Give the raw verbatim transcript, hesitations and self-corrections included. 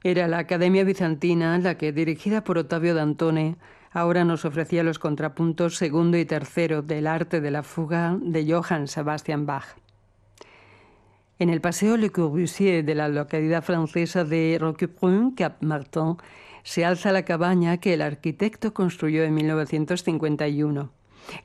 Era la Academia Bizantina la que, dirigida por Ottavio Dantone, ahora nos ofrecía los contrapuntos segundo y tercero del Arte de la Fuga de Johann Sebastian Bach. En el Paseo Le Corbusier de la localidad francesa de Roquebrune-Cap Martin se alza la cabaña que el arquitecto construyó en mil novecientos cincuenta y uno.